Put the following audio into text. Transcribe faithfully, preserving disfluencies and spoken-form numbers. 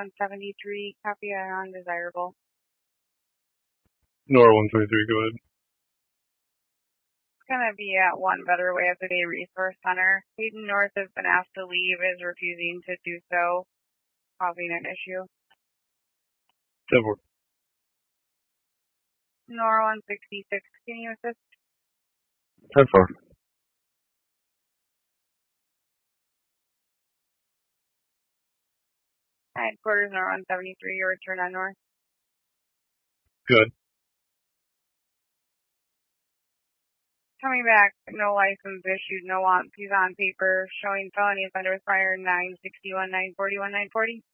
one seventy-three, copy on undesirable. Nora one twenty-three, go ahead. It's going to be at One Better Way of the Day Resource Center. Peyton North has been asked to leave, is refusing to do so, causing an issue. ten four. Nora one sixty-six, can you assist? ten four. Headquarters Nora one seventy-three, your return on North. Good. Coming back, no license issued, no wants, he's on paper, showing felony offender with prior nine sixty-one, nine forty-one, nine forty.